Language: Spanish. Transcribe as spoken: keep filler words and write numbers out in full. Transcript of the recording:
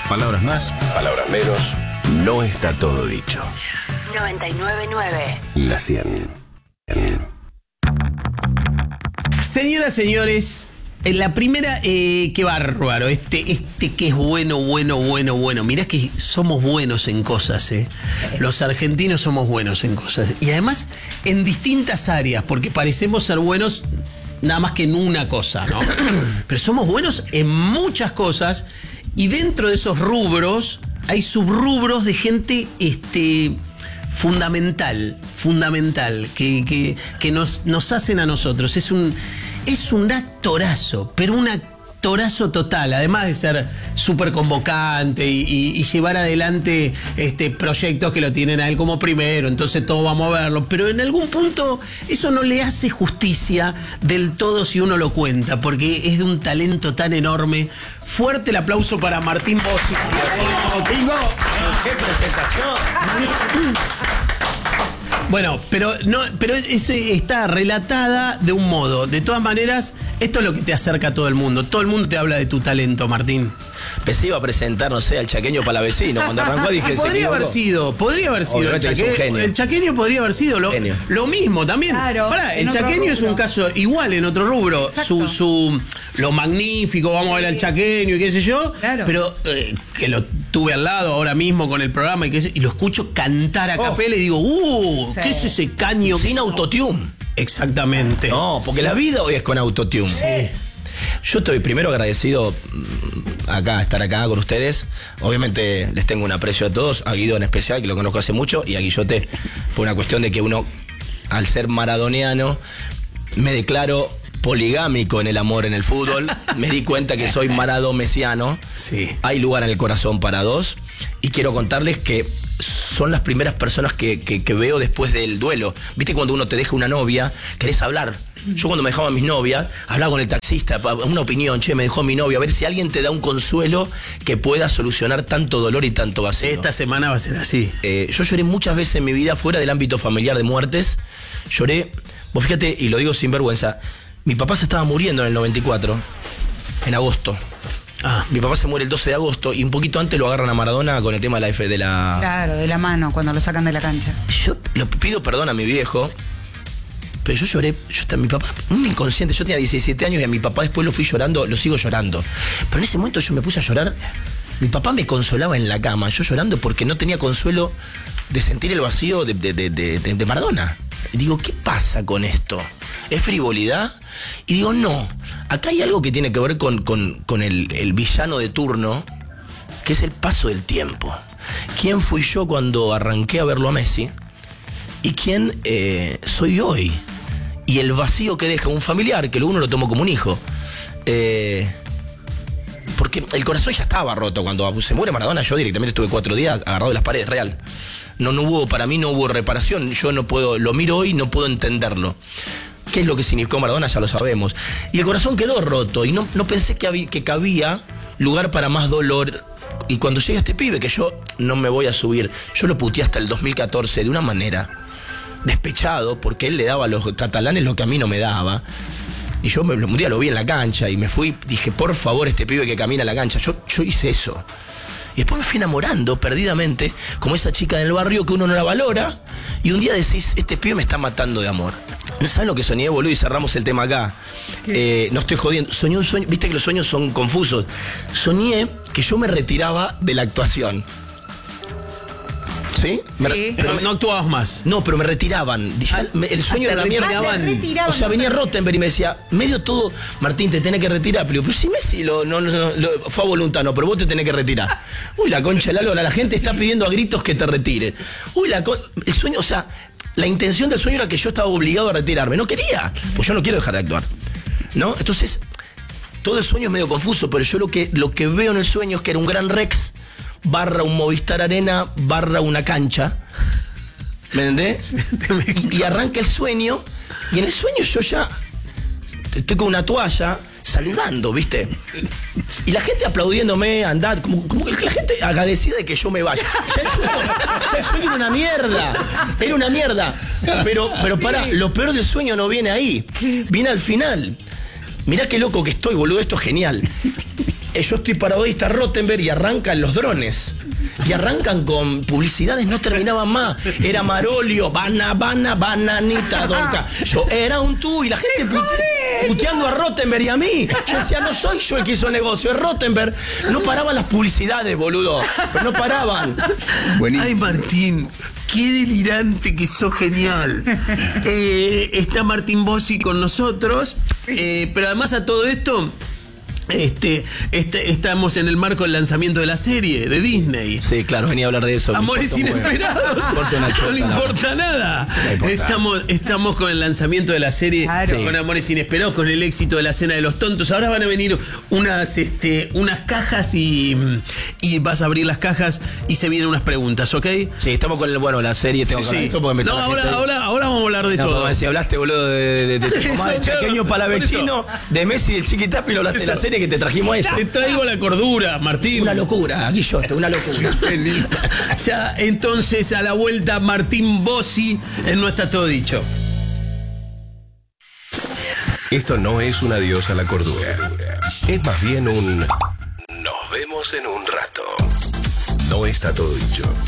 Palabras más, palabras menos. No está todo dicho. noventa y nueve punto nueve. La cien. Señoras, señores, en la primera, eh, qué bárbaro, este, este que es bueno, bueno, bueno, bueno. Mirá que somos buenos en cosas, ¿eh? Los argentinos somos buenos en cosas. Y además, en distintas áreas, porque parecemos ser buenos nada más que en una cosa, ¿no? Pero somos buenos en muchas cosas y dentro de esos rubros hay subrubros de gente, este... fundamental, fundamental, que, que, que nos, nos hacen a nosotros. Es un, es un actorazo, pero un actorazo total, además de ser súper convocante y, y, y llevar adelante este, proyectos que lo tienen a él como primero, entonces todos vamos a verlo, pero en algún punto eso no le hace justicia del todo si uno lo cuenta, porque es de un talento tan enorme. Fuerte el aplauso para Martín Bossi. ¡Bingo! ¡Qué presentación! Bueno, pero no, pero eso está relatada de un modo. De todas maneras, esto es lo que te acerca a todo el mundo. Todo el mundo te habla de tu talento, Martín. Pensé iba a presentar, no sé, al chaqueño palavecino. Cuando arrancó dije... Podría haber sido, podría haber sido. El, chaque, el chaqueño podría haber sido lo, lo mismo también. Claro, Pará, el chaqueño es un caso igual en otro rubro. Su, su, lo magnífico, vamos a ver al chaqueño y qué sé yo. Claro. Pero eh, que lo tuve al lado ahora mismo con el programa y, que, y lo escucho cantar a capela oh. y digo, uh, sí. ¿qué es ese caño? Sin autotune. Exactamente. No, porque sí. la vida hoy es con autotune. Sí. Yo estoy primero agradecido acá, estar acá con ustedes. Obviamente les tengo un aprecio a todos, a Guido en especial, que lo conozco hace mucho, y a Guillote, por una cuestión de que uno, al ser maradoniano, me declaro poligámico en el amor en el fútbol. Me di cuenta que soy maradomesiano. Sí. Hay lugar en el corazón para dos. Y quiero contarles que son las primeras personas que, que, que veo después del duelo. ¿Viste cuando uno te deja una novia? Querés hablar. Yo cuando me dejaban mis novias, hablaba con el taxista, una opinión, che, me dejó mi novia, a ver si alguien te da un consuelo que pueda solucionar tanto dolor y tanto vacío. Esta semana va a ser así. Eh, yo lloré muchas veces en mi vida fuera del ámbito familiar de muertes. Lloré, vos fíjate, y lo digo sin vergüenza, mi papá se estaba muriendo en el noventa y cuatro, en agosto. Ah, mi papá se muere el doce de agosto y un poquito antes lo agarran a Maradona con el tema de la F de la... Claro, de la mano, cuando lo sacan de la cancha. Yo le pido perdón a mi viejo, pero yo lloré, yo, mi papá, un inconsciente, yo tenía diecisiete años y a mi papá después lo fui llorando, lo sigo llorando. Pero en ese momento yo me puse a llorar, mi papá me consolaba en la cama, yo llorando porque no tenía consuelo de sentir el vacío de, de, de, de, de Maradona. Y digo, ¿qué pasa con esto? ¿Es frivolidad? Y digo, no, acá hay algo que tiene que ver con, con, con el, el villano de turno, que es el paso del tiempo. ¿Quién fui yo cuando arranqué a verlo a Messi? ¿Y quién eh, soy hoy? Y el vacío que deja un familiar, que uno lo tomó como un hijo. Eh, porque el corazón ya estaba roto. Cuando se muere Maradona, yo directamente estuve cuatro días agarrado de las paredes, real. No, no hubo, para mí no hubo reparación. Yo no puedo, lo miro hoy y no puedo entenderlo. ¿Qué es lo que significó Maradona? Ya lo sabemos. Y el corazón quedó roto y no, no pensé que, había, que cabía lugar para más dolor. Y cuando llega este pibe, que yo no me voy a subir, yo lo puteé hasta el dos mil catorce de una manera despechado, porque él le daba a los catalanes lo que a mí no me daba. Y yo me, un día lo vi en la cancha y me fui, dije, por favor, este pibe que camina a la cancha. Yo, yo hice eso. Y después me fui enamorando perdidamente, como esa chica del barrio que uno no la valora, y un día decís, este pibe me está matando de amor. ¿No sabes lo que soñé, boludo? Y cerramos el tema acá. Eh, no estoy jodiendo. Soñé un sueño, viste que los sueños son confusos. Soñé que yo me retiraba de la actuación. ¿Sí? Sí. Me, pero no actuabas más. No, pero me retiraban. Ah, me, el sueño de la mierda. O sea, venía Rottenberg y me decía, medio todo, Martín, te tenés que retirar. Pero, pero si Messi lo, no, no, lo, fue a voluntad, no, pero vos te tenés que retirar. Uy, la concha de la lora, la gente está pidiendo a gritos que te retire. Uy, la con... el sueño, o sea, la intención del sueño era que yo estaba obligado a retirarme. No quería, pues yo no quiero dejar de actuar. ¿No? Entonces, todo el sueño es medio confuso, pero yo lo que, lo que veo en el sueño es que era un gran Rex barra un Movistar Arena, barra una cancha. ¿Me entendés? Y arranca el sueño, y en el sueño yo ya estoy con una toalla saludando, ¿viste? Y la gente aplaudiéndome, andad, como, como que la gente agradecida de que yo me vaya. Ya el sueño, ya el sueño era una mierda. Era una mierda. Pero, pero pará, lo peor del sueño no viene ahí. Viene al final. Mirá qué loco que estoy, boludo, esto es genial. eh, yo estoy parado ahí, está Rottenberg y arrancan los drones. Y arrancan con publicidades, no terminaban más. Era Marolio, Bana, Bana, Bananita, Donca. Yo era un tú y la gente pute- puteando a Rottenberg y a mí. Yo decía, no soy yo el que hizo el negocio, es Rottenberg. No paraban las publicidades, boludo. Pero no paraban. Buenísimo. Ay, Martín, qué delirante, que sos genial. Eh, está Martín Bossi con nosotros, eh, pero además a todo esto... Este, este, estamos en el marco del lanzamiento de la serie de Disney. Sí, claro, venía a hablar de eso. Amores inesperados. No le importa nada. No importa. Estamos, estamos con el lanzamiento de la serie, Claro. con Amores inesperados, con el éxito de la Cena de los Tontos. Ahora van a venir unas, este, unas cajas y, y vas a abrir las cajas y se vienen unas preguntas, ¿ok? Sí, estamos con el, bueno, la serie, tengo que hablar de Sí. esto porque me No, toca ahora, gente ahí. ahora, ahora vamos a hablar de No, todo. como si hablaste, boludo, de, de, de, de, Eso, de Chaqueño claro, Palavecino, de Messi y del Chiquitapi, lo hablaste de la Eso. serie que te trajimos a eso. Te traigo la cordura, Martín. Una locura, Guillote, una locura. Ya, entonces, a la vuelta, Martín Bossi, en No Está Todo Dicho. Esto no es un adiós a la cordura. Es más bien un nos vemos en un rato. No está todo dicho.